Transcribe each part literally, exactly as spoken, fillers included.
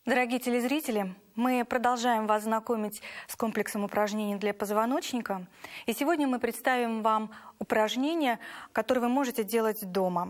Дорогие телезрители, мы продолжаем вас знакомить с комплексом упражнений для позвоночника. И сегодня мы представим вам упражнения, которые вы можете делать дома.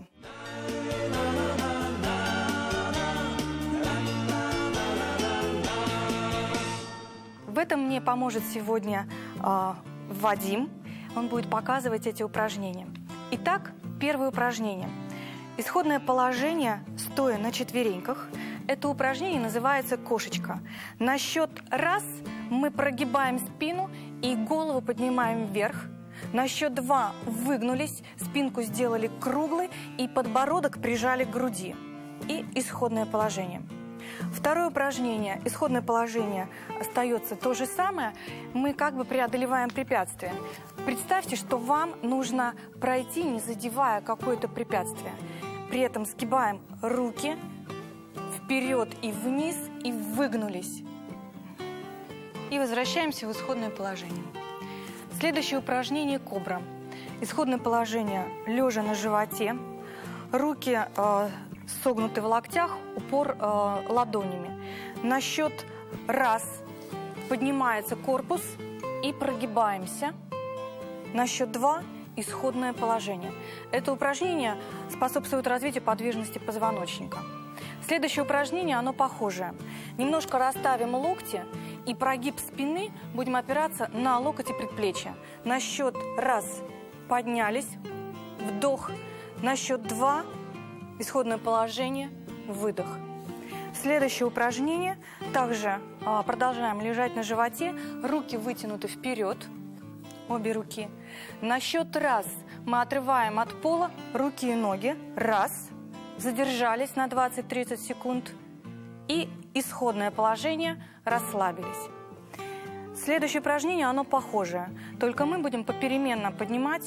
В этом мне поможет сегодня э, Вадим. Он будет показывать эти упражнения. Итак, первое упражнение. Исходное положение, стоя на четвереньках. Это упражнение называется кошечка. На счет раз мы прогибаем спину и голову поднимаем вверх. На счет два выгнулись, спинку сделали круглой и подбородок прижали к груди. И исходное положение. Второе упражнение. Исходное положение остается то же самое. Мы как бы преодолеваем препятствие. Представьте, что вам нужно пройти, не задевая какое-то препятствие. При этом сгибаем руки вперед и вниз, и выгнулись. И возвращаемся в исходное положение. Следующее упражнение – кобра. Исходное положение – лежа на животе. Руки э, согнуты в локтях, упор э, ладонями. На счет раз поднимается корпус и прогибаемся. На счет два – исходное положение. Это упражнение способствует развитию подвижности позвоночника. Следующее упражнение, оно похожее. Немножко расставим локти и прогиб спины будем опираться на локоть и предплечье. На счет раз поднялись, вдох. На счет два исходное положение, выдох. Следующее упражнение. Также а, продолжаем лежать на животе, руки вытянуты вперед, обе руки. На счет раз мы отрываем от пола руки и ноги. Раз. Задержались на двадцать-тридцать секунд и исходное положение, расслабились. Следующее упражнение, оно похожее, только мы будем попеременно поднимать